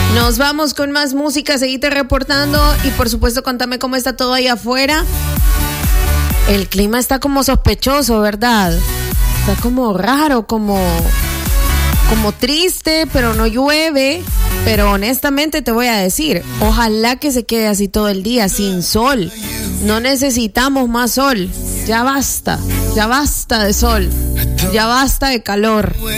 Nos vamos con más música, seguite reportando y por supuesto contame cómo está todo ahí afuera. El clima está como sospechoso, ¿verdad? Está como raro, como triste, pero no llueve. Pero honestamente te voy a decir, ojalá que se quede así todo el día, sin sol. No necesitamos más sol. Ya basta de sol. Ya basta de calor.